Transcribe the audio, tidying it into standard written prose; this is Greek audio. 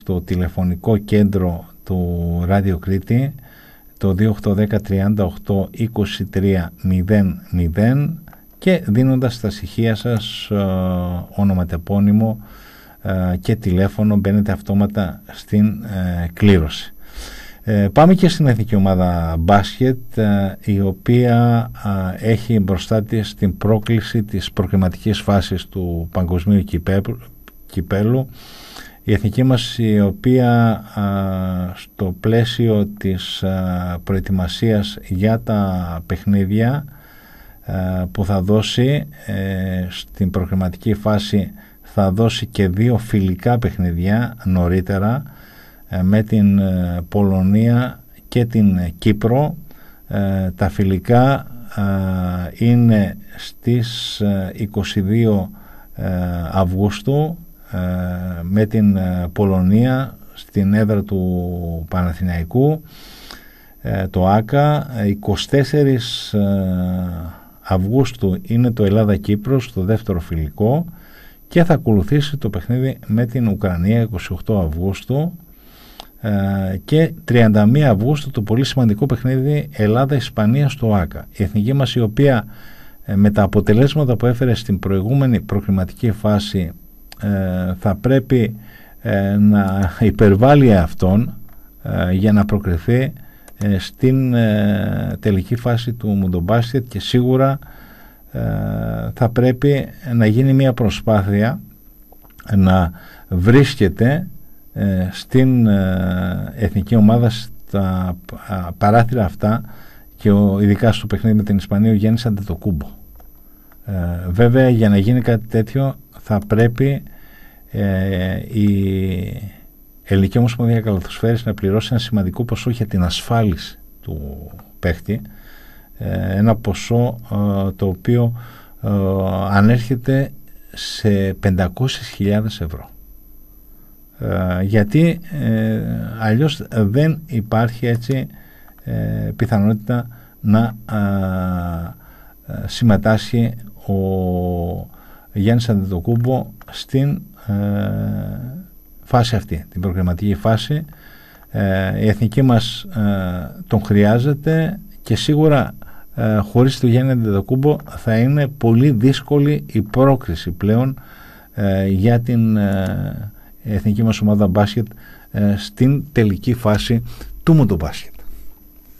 στο τηλεφωνικό κέντρο του Ράδιο Κρήτη, το 2810-38-2300, και δίνοντας τα στοιχεία σας, ονοματεπώνυμο και τηλέφωνο, μπαίνετε αυτόματα στην κλήρωση. Πάμε και στην εθνική ομάδα μπάσκετ, η οποία έχει μπροστά της την πρόκληση της προκριματικής φάσης του παγκοσμίου κυπέλου. Η εθνική μας, η οποία στο πλαίσιο της προετοιμασίας για τα παιχνίδια που θα δώσει στην προκριματική φάση, θα δώσει και 2 φιλικά παιχνίδια νωρίτερα, με την Πολωνία και την Κύπρο. Τα φιλικά είναι στις 22 Αυγούστου, με την Πολωνία στην έδρα του Παναθηναϊκού, το ΆΚΑ. 24 Αυγούστου είναι το Ελλάδα-Κύπρος, το δεύτερο φιλικό, και θα ακολουθήσει το παιχνίδι με την Ουκρανία 28 Αυγούστου, και 31 Αυγούστου το πολύ σημαντικό παιχνίδι Ελλάδα-Ισπανία στο ΆΚΑ. Η εθνική μας, η οποία με τα αποτελέσματα που έφερε στην προηγούμενη προκριματική φάση θα πρέπει να υπερβάλλει αυτόν για να προκριθεί στην τελική φάση του μουντομπάσκετ, και σίγουρα θα πρέπει να γίνει μια προσπάθεια να βρίσκεται στην εθνική ομάδα στα παράθυρα αυτά, και ειδικά στο παιχνίδι με την Ισπανία, ο Γιάννης Αντετοκούμπο. Βέβαια, για να γίνει κάτι τέτοιο θα πρέπει η Ελληνική Ομοσπονδία Καλαθοσφαίρισης να πληρώσει ένα σημαντικό ποσό για την ασφάλιση του παίχτη, ένα ποσό το οποίο ανέρχεται σε 500.000 ευρώ, γιατί αλλιώς δεν υπάρχει έτσι πιθανότητα να συμμετάσχει ο Γιάννης Αντετοκούμπο στην φάση αυτή, την προγραμματική φάση. Η εθνική μας τον χρειάζεται, και σίγουρα χωρίς το Γιάννη Αντετοκούμπο θα είναι πολύ δύσκολη η πρόκριση πλέον για την εθνική μας ομάδα μπάσκετ στην τελική φάση του μουντομπάσκετ.